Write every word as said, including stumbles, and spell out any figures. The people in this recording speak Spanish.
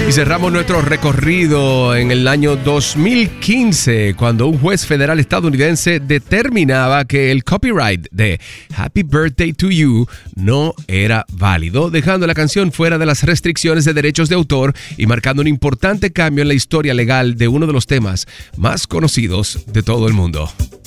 Y cerramos nuestro recorrido en el año dos mil quince, cuando un juez federal estadounidense determinaba que el copyright de Happy Birthday to You no era válido, dejando la canción fuera de las restricciones de derechos de autor y marcando un importante cambio en la historia legal de uno de los temas más conocidos de todo el mundo.